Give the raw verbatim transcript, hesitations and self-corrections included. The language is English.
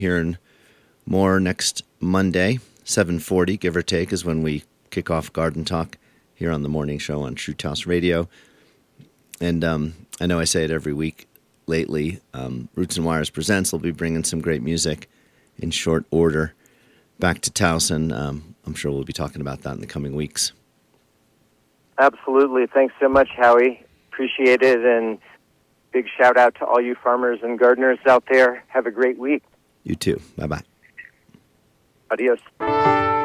Hearing more next Monday, seven forty, give or take, is when we kick off Garden Talk here on the morning show on True House Radio. And um, I know I say it every week lately. Um, Roots and Wires Presents will be bringing some great music in short order back to Towson. Um, I'm sure we'll be talking about that in the coming weeks. Absolutely. Thanks so much, Howie. Appreciate it. And big shout out to all you farmers and gardeners out there. Have a great week. You too. Bye-bye. Adios.